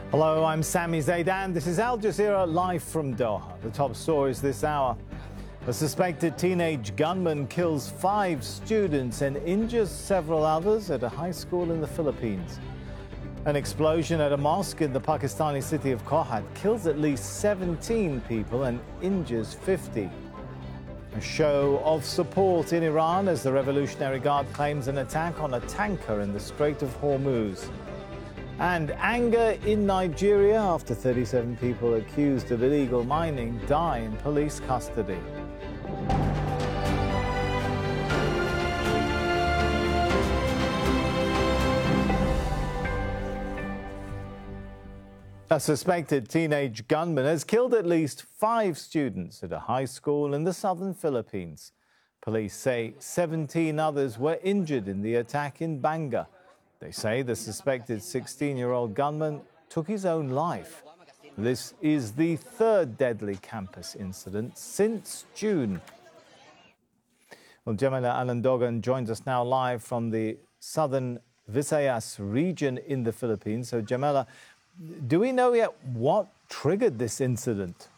Hello, I'm Sami Zaidan. This is Al Jazeera live from Doha. The top stories this hour. A suspected teenage gunman kills 5 students and injures several others at a high school in the Philippines. An explosion at a mosque in the Pakistani city of Kohat kills at least 17 people and injures 50. A show of support in Iran as the Revolutionary Guard claims an attack on a tanker in the Strait of Hormuz. And anger in Nigeria after 37 people accused of illegal mining die in police custody. A suspected teenage gunman has killed at least 5 students at a high school in the southern Philippines. Police say 17 others were injured in the attack in Banga. They say the suspected 16-year-old gunman took his own life. This is the 3rd deadly campus incident since June. Well, Gemela Alandogan joins us now live from the southern Visayas region in the Philippines. So, Gemela, do we know yet what triggered this incident?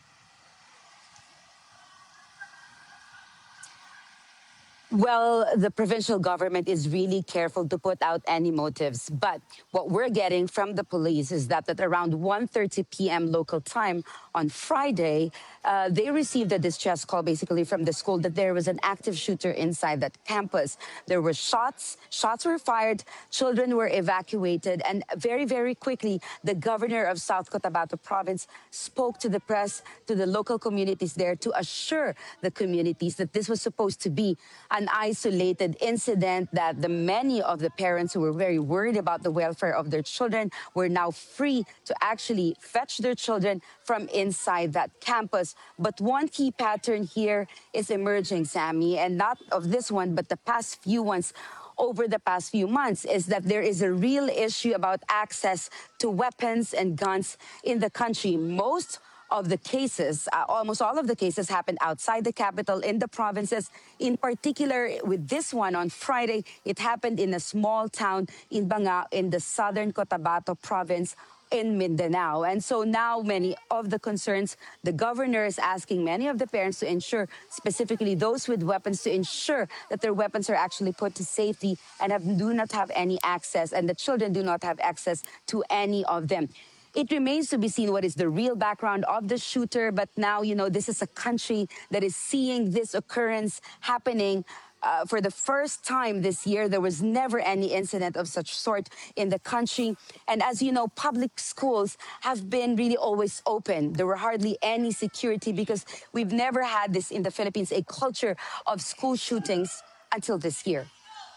Well, the provincial government is really careful to put out any motives. But what we're getting from the police is that at around 1:30 p.m. local time on Friday, they received a distress call basically from the school that there was an active shooter inside that campus. There were shots were fired, children were evacuated, and very, very quickly, the governor of South Cotabato province spoke to the press, to the local communities there to assure the communities that this was supposed to be an isolated incident, that many of the parents who were very worried about the welfare of their children were now free to actually fetch their children from inside that campus. But one key pattern here is emerging, Sammy, and not of this one, but the past few ones over the past few months, is that there is a real issue about access to weapons and guns in the country. Most of the cases, almost all of the cases happened outside the capital in the provinces. In particular, with this one on Friday, it happened in a small town in Banga in the southern Cotabato province in Mindanao. And so now many of the concerns, the governor is asking many of the parents to ensure, specifically those with weapons, to ensure that their weapons are actually put to safety and do not have any access, and the children do not have access to any of them. It remains to be seen what is the real background of the shooter, but now, this is a country that is seeing this occurrence happening for the first time this year. There was never any incident of such sort in the country. And as you know, public schools have been really always open. There were hardly any security because we've never had this in the Philippines, a culture of school shootings until this year.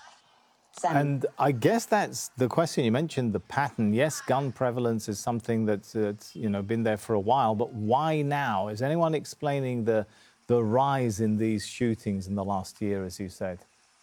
Sammy. And I guess that's the question. You mentioned the pattern. Yes, gun prevalence is something that's been there for a while, but why now? Is anyone explaining the rise in these shootings in the last year, as you said?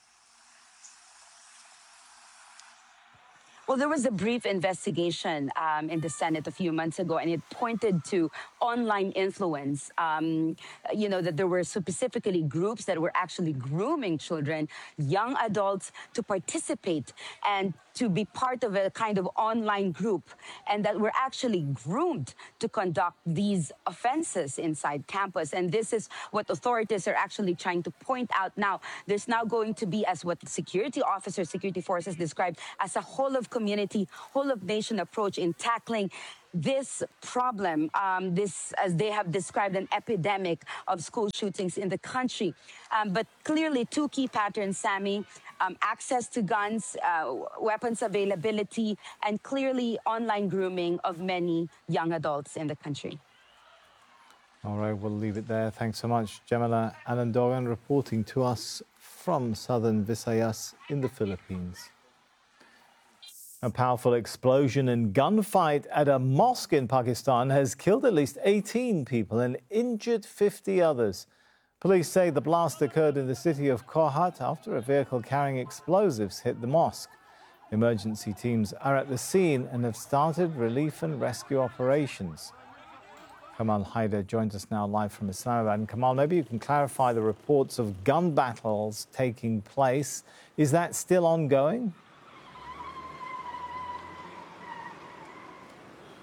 Well, there was a brief investigation in the Senate a few months ago, and it pointed to online influence. That there were specifically groups that were actually grooming children, young adults, to participate and to be part of a kind of online group, and that were actually groomed to conduct these offenses inside campus. And this is what authorities are actually trying to point out now. There's now going to be, as what security officers, security forces described, as a whole of community, whole of nation approach in tackling this problem, this, as they have described, an epidemic of school shootings in the country. But clearly, 2 key patterns, Sammy: access to guns, weapons availability, and clearly online grooming of many young adults in the country. All right, we'll leave it there. Thanks so much. Gemela Alandogan reporting to us from southern Visayas in the Philippines. A powerful explosion and gunfight at a mosque in Pakistan has killed at least 18 people and injured 50 others. Police say the blast occurred in the city of Kohat after a vehicle carrying explosives hit the mosque. Emergency teams are at the scene and have started relief and rescue operations. Kamal Haider joins us now live from Islamabad. And Kamal, maybe you can clarify the reports of gun battles taking place. Is that still ongoing?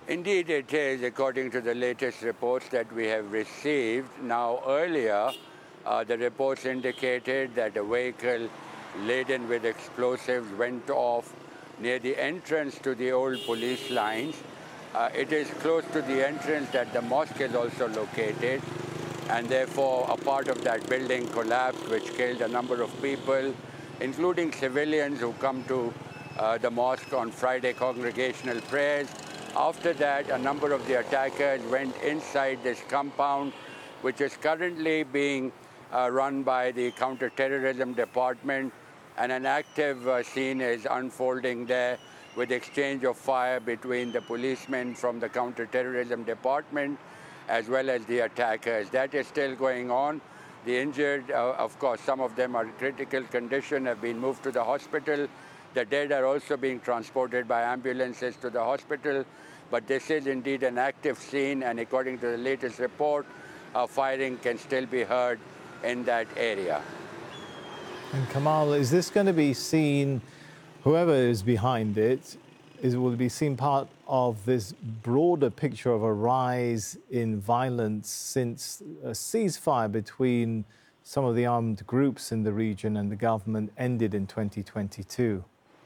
Indeed, it is, according to the latest reports that we have received. Now, earlier, the reports indicated that a vehicle laden with explosives went off near the entrance to the old police lines. It is close to the entrance that the mosque is also located, and therefore a part of that building collapsed, which killed a number of people, including civilians who come to the mosque on Friday congregational prayers. After that, a number of the attackers went inside this compound, which is currently being run by the counter-terrorism department, and an active scene is unfolding there with exchange of fire between the policemen from the counter-terrorism department as well as the attackers. That is still going on. The injured, of course, some of them are in critical condition, have been moved to the hospital. The dead are also being transported by ambulances to the hospital. But this is indeed an active scene, and according to the latest report, firing can still be heard in that area. And Kamal, is this going to be seen, whoever is behind it, will it be seen part of this broader picture of a rise in violence since a ceasefire between some of the armed groups in the region and the government ended in 2022?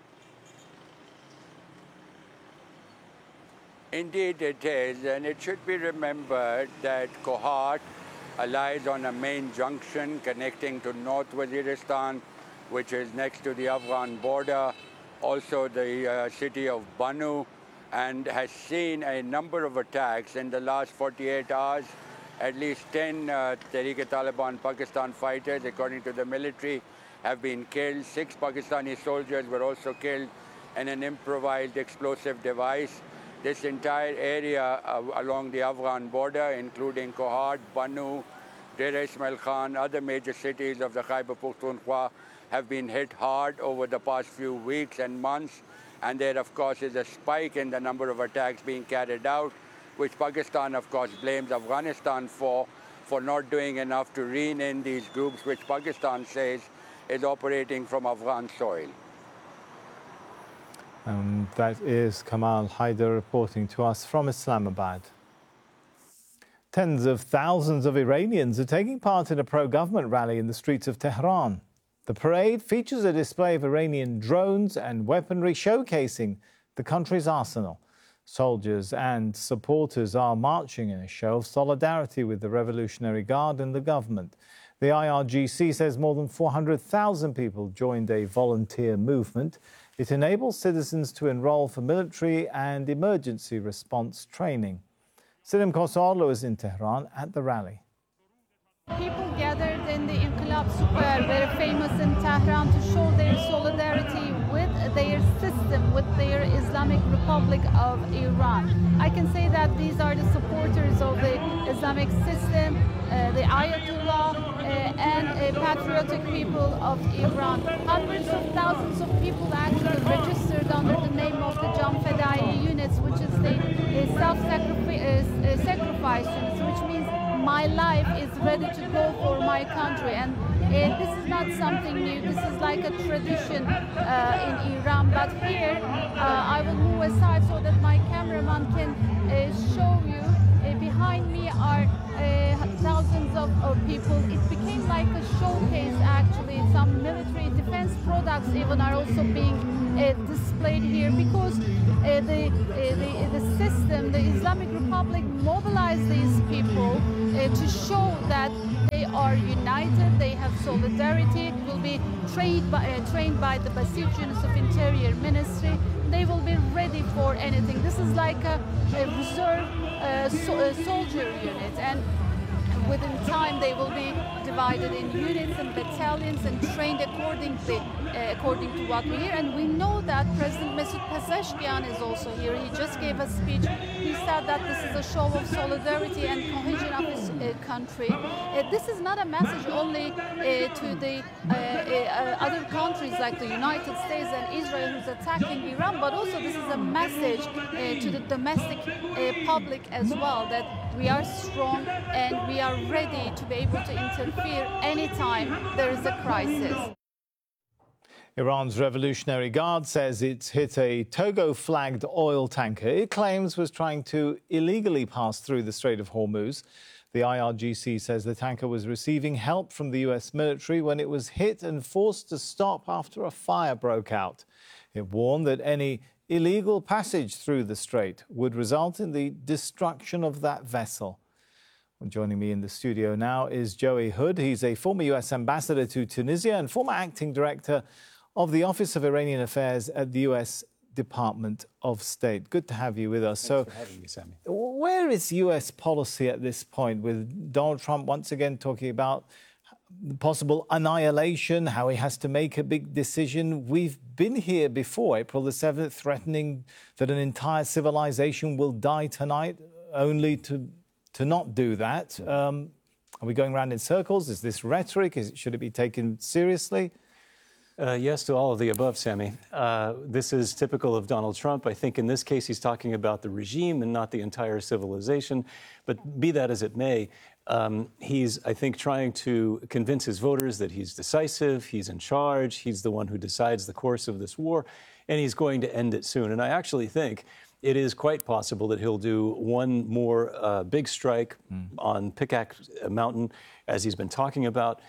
Indeed it is, and it should be remembered that Kohat lies on a main junction connecting to North Waziristan, which is next to the Afghan border, also the city of Banu, and has seen a number of attacks in the last 48 hours. At least 10 Tehreek-e-Taliban Pakistan fighters, according to the military, have been killed. 6 Pakistani soldiers were also killed in an improvised explosive device. This entire area along the Afghan border, including Kohat, Banu, Deir Ismail Khan, other major cities of the Khyber Pakhtunkhwa, have been hit hard over the past few weeks and months. And there, of course, is a spike in the number of attacks being carried out, which Pakistan, of course, blames Afghanistan for not doing enough to rein in these groups, which Pakistan says is operating from Afghan soil. That is Kamal Haider reporting to us from Islamabad. Tens of thousands of Iranians are taking part in a pro-government rally in the streets of Tehran. The parade features a display of Iranian drones and weaponry showcasing the country's arsenal. Soldiers and supporters are marching in a show of solidarity with the Revolutionary Guard and the government. The IRGC says more than 400,000 people joined a volunteer movement. It enables citizens to enroll for military and emergency response training. Sinem Khosrowlou was in Tehran at the rally. People gathered in the Inqilab Square, very famous in Tehran, to show their solidarity with their system, with their Islamic Republic of Iran. I can say that these are the supporters of the Islamic system, the Ayatollah, and patriotic people of Iran. Hundreds of thousands of people actually registered under the name of the Jan Fedai units, which is the self-sacrifice units, which means my life is ready to go for my country. And this is not something new. This is like a tradition in Iran. But here, I will move aside so that my cameraman can show you. Behind me are thousands of people. It became like a showcase, actually. Some military defense products even are also being displayed here, because the system, the Islamic Republic, mobilized these people to show that they are united, they have solidarity, will be trained by the Basit units of Interior Ministry. They will be ready for anything. This is like a reserve soldier unit, and within time they will be divided in units and battalions and trained according to what we hear. And we know that President Mesut Pezeshkian is also here. He just gave a speech. He said that this is a show of solidarity and cohesion of his country. This is not a message only to the other countries like the United States and Israel who's attacking Iran, but also this is a message to the domestic public as well, that we are strong and we are ready to be able to interfere anytime there is a crisis. Iran's Revolutionary Guard says it's hit a Togo-flagged oil tanker it claims was trying to illegally pass through the Strait of Hormuz. The IRGC says the tanker was receiving help from the U.S. military when it was hit and forced to stop after a fire broke out. It warned that any illegal passage through the strait would result in the destruction of that vessel. Well, joining me in the studio now is Joey Hood. He's a former U.S. ambassador to Tunisia and former acting director of the Office of Iranian Affairs at the U.S. Department of State. Good to have you with us. Thanks for having me, Sammy. Where is U.S. policy at this point, with Donald Trump once again talking about possible annihilation, how he has to make a big decision? We've been here before, April the 7th, threatening that an entire civilization will die tonight, only to not do that. Are we going around in circles? Is this rhetoric? Should it be taken seriously? Yes to all of the above, Sammy. This is typical of Donald Trump. I think in this case he's talking about the regime and not the entire civilization. But be that as it may, he's, I think, trying to convince his voters that he's decisive, he's in charge, he's the one who decides the course of this war, and he's going to end it soon. And I actually think it is quite possible that he'll do one more big strike on Pickaxe Mountain, as he's been talking about,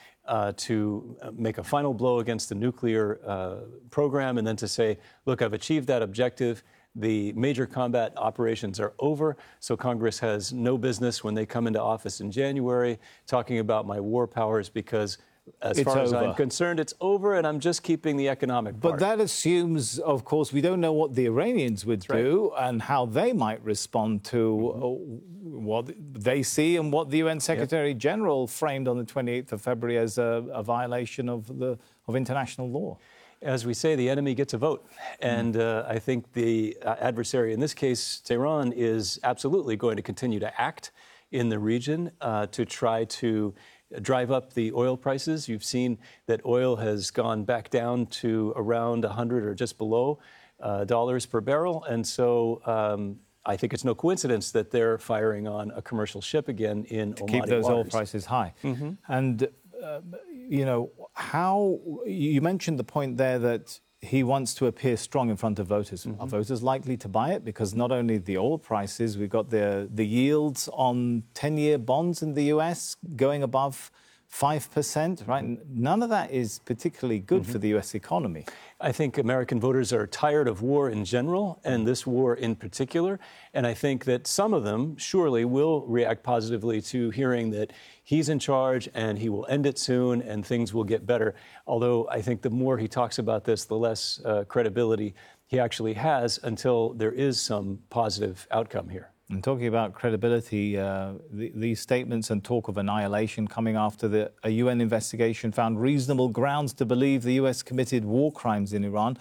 to make a final blow against the nuclear program, and then to say, look, I've achieved that objective. The major combat operations are over, so Congress has no business when they come into office in January talking about my war powers, because as far as I'm concerned, it's over, and I'm just keeping the economic part. But that assumes, of course, we don't know what the Iranians would do and how they might respond to what they see and what the UN Secretary General framed on the 28th of February as a violation of international law. As we say, the enemy gets a vote. And I think the adversary, in this case, Tehran, is absolutely going to continue to act in the region to try to drive up the oil prices. You've seen that oil has gone back down to around 100 or just below dollars per barrel. And so I think it's no coincidence that they're firing on a commercial ship again in Omani waters. Keep those oil prices high. And, you know, how you mentioned the point there that he wants to appear strong in front of voters. Are voters likely to buy it? Because not only the oil prices, we've got the yields on 10-year bonds in the US going above 5%, right? None of that is particularly good for the U.S. economy. I think American voters are tired of war in general, and this war in particular. And I think that some of them surely will react positively to hearing that he's in charge and he will end it soon and things will get better. Although I think the more he talks about this, the less credibility he actually has until there is some positive outcome here. And talking about credibility, these statements and talk of annihilation coming after a UN investigation found reasonable grounds to believe the US committed war crimes in Iran.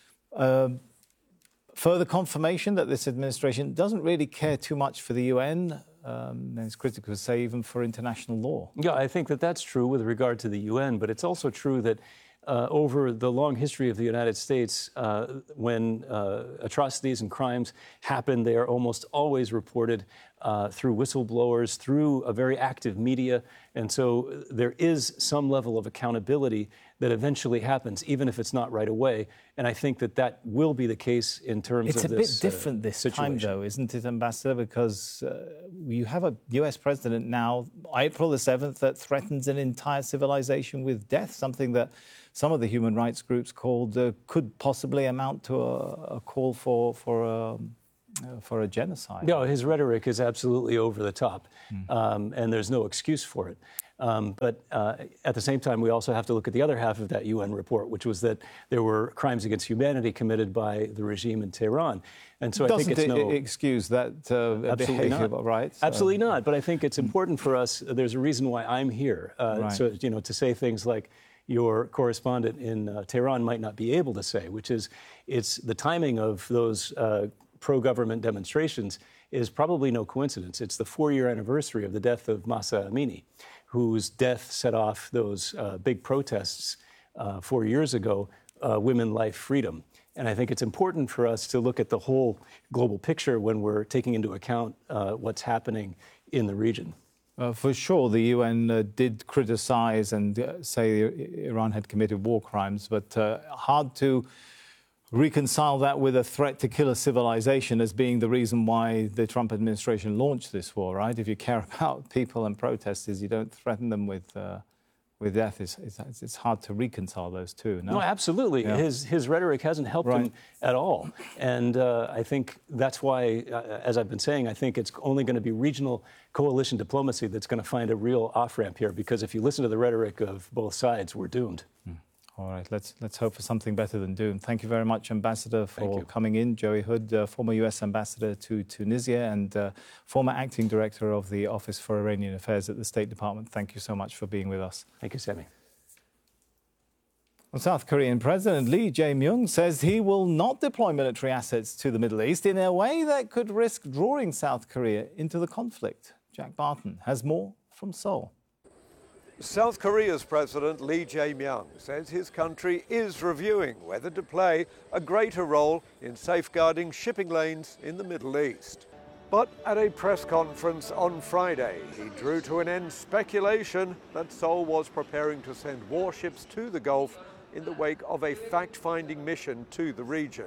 Further confirmation that this administration doesn't really care too much for the UN, and it's critical to say even for international law. Yeah, I think that that's true with regard to the UN, but it's also true that over the long history of the United States, when atrocities and crimes happen, they are almost always reported through whistleblowers, through a very active media. And so there is some level of accountability that eventually happens, even if it's not right away. And I think that that will be the case in terms of this It's a bit different this time, though, isn't it, Ambassador? Because you have a US president now, April the 7th, that threatens an entire civilization with death, something that some of the human rights groups called could possibly amount to a call for a genocide. No, his rhetoric is absolutely over the top, and there's no excuse for it. But at the same time, we also have to look at the other half of that UN report, which was that there were crimes against humanity committed by the regime in Tehran. And so I think it's no excuse that behavior, right? Absolutely not. But I think it's important for us. There's a reason why I'm here. So, to say things like your correspondent in Tehran might not be able to say, which is it's the timing of those pro-government demonstrations is probably no coincidence. It's the 4-year anniversary of the death of Mahsa Amini, whose death set off those big protests 4 years ago, Women, Life, Freedom. And I think it's important for us to look at the whole global picture when we're taking into account what's happening in the region. For sure, the UN did criticize and say Iran had committed war crimes, but hard to reconcile that with a threat to kill a civilization as being the reason why the Trump administration launched this war, right? If you care about people and protesters, you don't threaten them with death. It's hard to reconcile those two. No, absolutely. Yeah. His rhetoric hasn't helped him at all. And I think that's why, as I've been saying, I think it's only going to be regional coalition diplomacy that's going to find a real off-ramp here, because if you listen to the rhetoric of both sides, we're doomed. All right, let's hope for something better than doom. Thank you very much, Ambassador, for coming in. Joey Hood, former U.S. Ambassador to Tunisia and former Acting Director of the Office for Iranian Affairs at the State Department. Thank you so much for being with us. Thank you, Sammy. Well, South Korean President Lee Jae-myung says he will not deploy military assets to the Middle East in a way that could risk drawing South Korea into the conflict. Jack Barton has more from Seoul. South Korea's President Lee Jae-myung says his country is reviewing whether to play a greater role in safeguarding shipping lanes in the Middle East. But at a press conference on Friday, he drew to an end speculation that Seoul was preparing to send warships to the Gulf in the wake of a fact-finding mission to the region.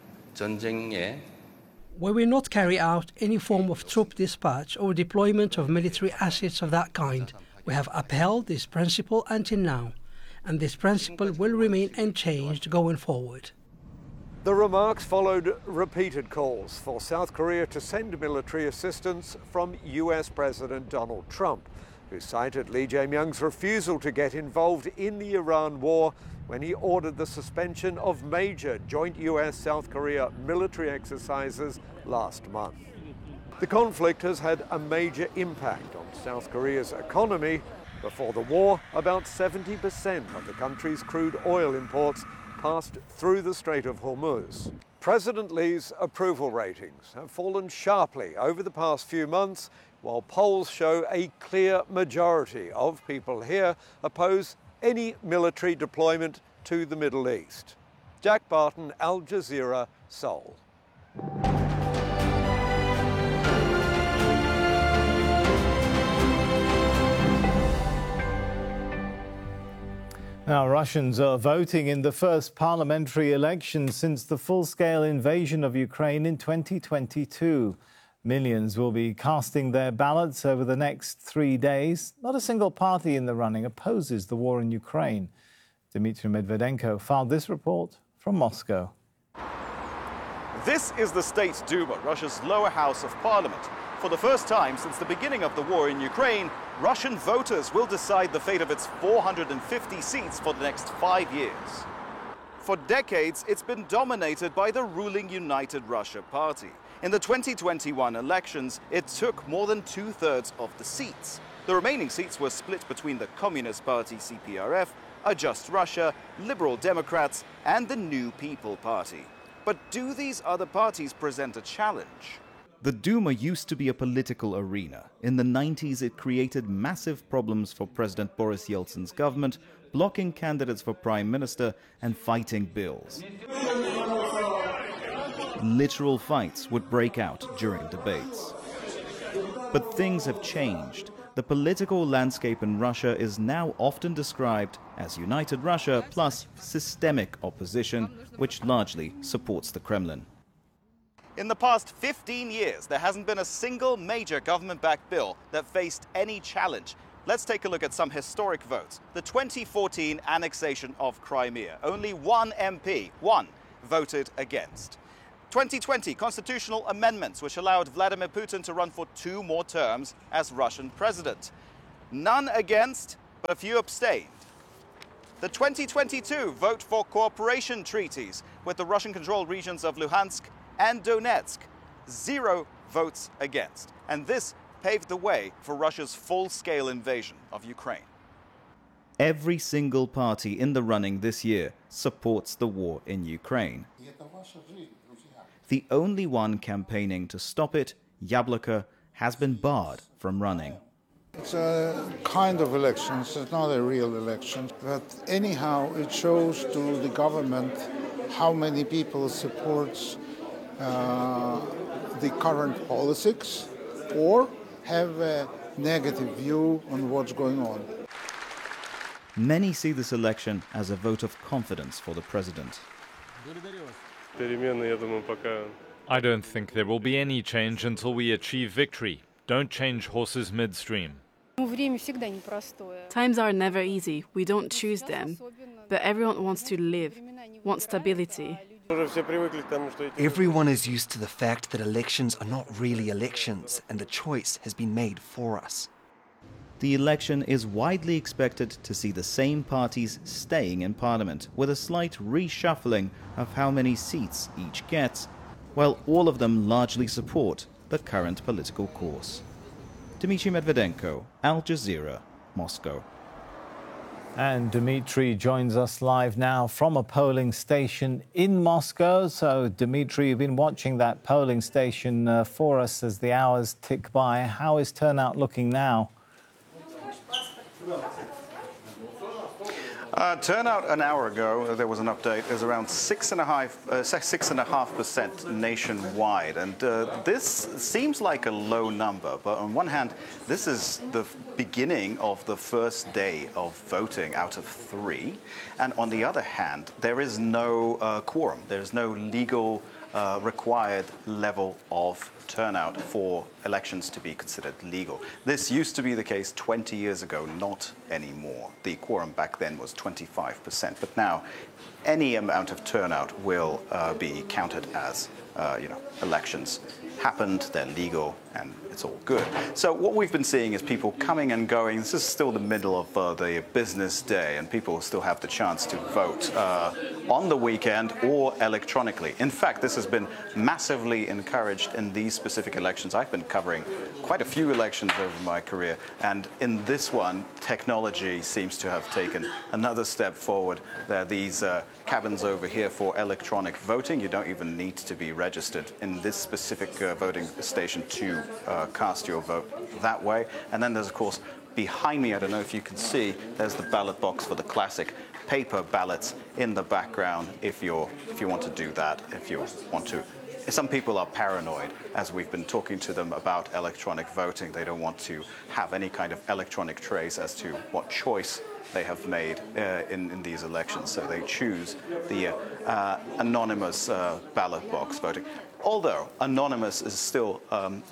We will not carry out any form of troop dispatch or deployment of military assets of that kind. We have upheld this principle until now, and this principle will remain unchanged going forward. The remarks followed repeated calls for South Korea to send military assistance from US President Donald Trump, who cited Lee Jae-myung's refusal to get involved in the Iran war when he ordered the suspension of major joint US-South Korea military exercises last month. The conflict has had a major impact on South Korea's economy. Before the war, about 70% of the country's crude oil imports passed through the Strait of Hormuz. President Lee's approval ratings have fallen sharply over the past few months, while polls show a clear majority of people here oppose any military deployment to the Middle East. Jack Barton, Al Jazeera, Seoul. Now, Russians are voting in the first parliamentary election since the full-scale invasion of Ukraine in 2022. Millions will be casting their ballots over the next 3 days. Not a single party in the running opposes the war in Ukraine. Dmitry Medvedenko filed this report from Moscow. This is the State Duma, Russia's lower house of parliament. For the first time since the beginning of the war in Ukraine, Russian voters will decide the fate of its 450 seats for the next 5 years. For decades, it's been dominated by the ruling United Russia Party. In the 2021 elections, it took more than 2/3 of the seats. The remaining seats were split between the Communist Party CPRF, A Just Russia, Liberal Democrats, and the New People Party. But do these other parties present a challenge? The Duma used to be a political arena. In the 90s, it created massive problems for President Boris Yeltsin's government, blocking candidates for prime minister and fighting bills. Literal fights would break out during debates. But things have changed. The political landscape in Russia is now often described as United Russia plus systemic opposition, which largely supports the Kremlin. In the past 15 years, there hasn't been a single major government-backed bill that faced any challenge. Let's take a look at some historic votes. The 2014 annexation of Crimea. Only one MP, voted against. 2020 constitutional amendments which allowed Vladimir Putin to run for 2 more terms as Russian president. None against, but a few abstained. The 2022 vote for cooperation treaties with the Russian-controlled regions of Luhansk and Donetsk. 0 votes against. And this paved the way for Russia's full-scale invasion of Ukraine. Every single party in the running this year supports the war in Ukraine. The only one campaigning to stop it, Yabloko, has been barred from running. It's a kind of election, it's not a real election, but anyhow it shows to the government how many people supports the current politics or have negative view on what's going on. Many see this election as a vote of confidence for the president. I don't think there will be any change until we achieve victory. Don't change horses midstream. Times are never easy. We don't choose them. But everyone wants to live, wants stability. Everyone is used to the fact that elections are not really elections, and the choice has been made for us. The election is widely expected to see the same parties staying in parliament, with a slight reshuffling of how many seats each gets, while all of them largely support the current political course. Dmitry Medvedenko, Al Jazeera, Moscow. And Dmitry joins us live now from a polling station in Moscow. So, Dmitry, you've been watching that polling station for us as the hours tick by. How is turnout looking now? Turnout an hour ago, there was an update, it was around 6.5% nationwide. And this seems like a low number, but on one hand, this is the beginning of the first day of voting out of 3. And on the other hand, there is no quorum. There's no legal required level of turnout for elections to be considered legal. This used to be the case 20 years ago, not anymore. The quorum back then was 25%, but now any amount of turnout will be counted as, elections happened, they're legal, and it's all good. So what we've been seeing is people coming and going. This is still the middle of the business day, and people still have the chance to vote on the weekend or electronically. In fact, this has been massively encouraged in these specific elections. I've been covering quite a few elections over my career, and in this one, technology seems to have taken another step forward. There are these cabins over here for electronic voting. You don't even need to be registered in this specific voting station to cast your vote that way. And then there's, of course, behind me, I don't know if you can see, there's the ballot box for the classic paper ballots in the background if you want to do that, if you want to. Some people are paranoid, as we've been talking to them about electronic voting. They don't want to have any kind of electronic trace as to what choice they have made in these elections. So they choose the anonymous ballot box voting. Although anonymous is still,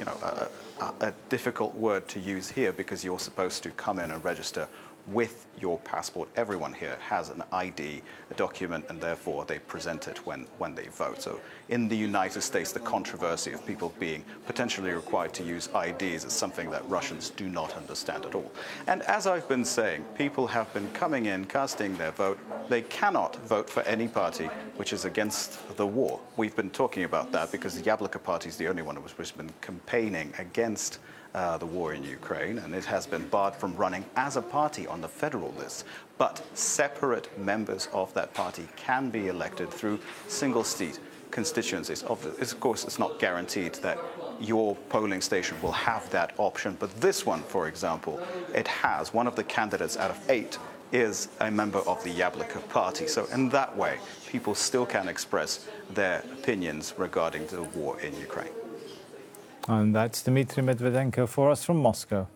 a difficult word to use here because you're supposed to come in and register with your passport. Everyone here has an ID, a document, and therefore they present it when they vote. So in the United States, the controversy of people being potentially required to use IDs is something that Russians do not understand at all. And as I've been saying, people have been coming in, casting their vote. They cannot vote for any party which is against the war. We've been talking about that because the Yabloko party is the only one which has been campaigning against the war in Ukraine, and it has been barred from running as a party on the federal list. But separate members of that party can be elected through single-seat constituencies. Of course, it's not guaranteed that your polling station will have that option, but this one, for example, it has. One of the candidates out of 8 is a member of the Yabloko party. So in that way, people still can express their opinions regarding the war in Ukraine. And that's Dmitry Medvedenko for us from Moscow.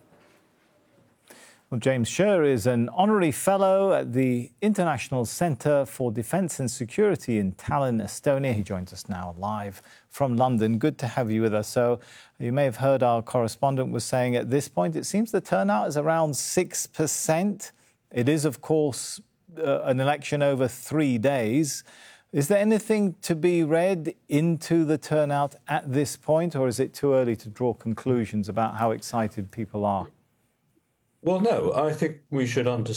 Well, James Sher is an honorary fellow at the International Centre for Defence and Security in Tallinn, Estonia. He joins us now live from London. Good to have you with us. So you may have heard our correspondent was saying at this point, it seems the turnout is around 6%. It is, of course, an election over 3 days. Is there anything to be read into the turnout at this point, or is it too early to draw conclusions about how excited people are? Well, no, I think we should understand